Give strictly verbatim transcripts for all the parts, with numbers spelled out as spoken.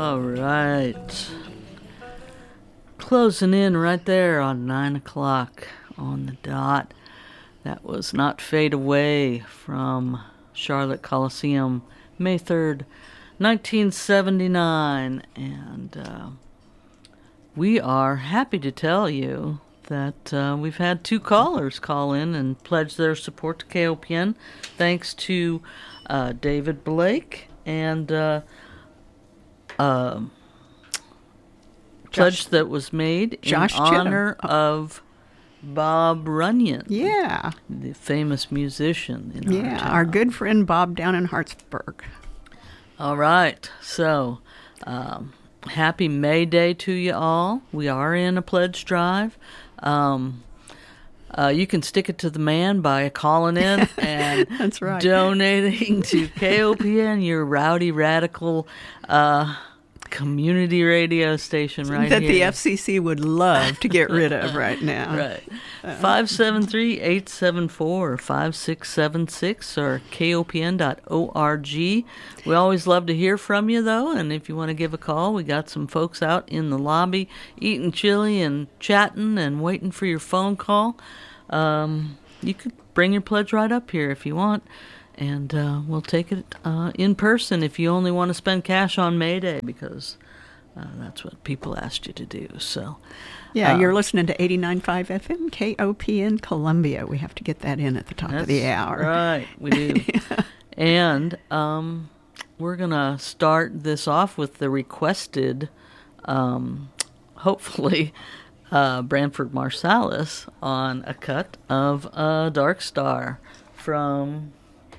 All right. Closing in right there on nine o'clock on the dot. That was Not Fade Away from Charlotte Coliseum, May third, nineteen seventy-nine. And uh, we are happy to tell you that uh, we've had two callers call in and pledge their support to K O P N. Thanks to uh, David Blake and uh, uh, pledge Josh, that was made Josh in honor Chittum. of Bob Runyon. Yeah. The famous musician in Yeah, our town. our good friend Bob down in Hartsburg. All right. So, um, happy May Day to you all. We are in a pledge drive. Um, uh, you can stick it to the man by calling in and That's right. donating to K O P N, your rowdy radical uh, community radio station right that here. the F C C would love to get rid of right now. Right. five seven three, eight seven four, five six seven six or K O P N dot org. We always love to hear from you, though, and if you want to give a call, we got some folks out in the lobby eating chili and chatting and waiting for your phone call. Um, you could bring your pledge right up here if you want, and uh, we'll take it uh, in person if you only want to spend cash on May Day, because uh, that's what people asked you to do. So, Yeah, uh, you're listening to eighty-nine point five F M, K O P N Columbia. We have to get that in at the top of the hour. Right, we do. Yeah. And um, we're going to start this off with the requested, um, hopefully, uh, Branford Marsalis on a cut of uh, Dark Star from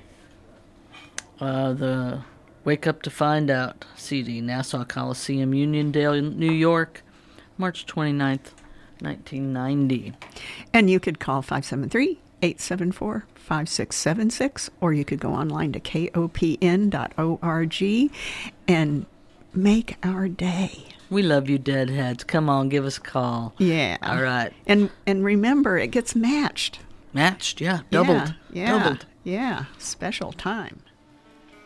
uh, the Wake Up to Find Out C D, Nassau Coliseum, Uniondale, New York, March twenty-ninth, nineteen ninety. And you could call five seven three, eight seven four, five six seven six, or you could go online to K O P N dot org and make our day. We love you, Deadheads. Come on, give us a call. Yeah. All right. And and remember, it gets matched. Matched, yeah. Doubled. Yeah. Yeah. Doubled. Yeah. Special time.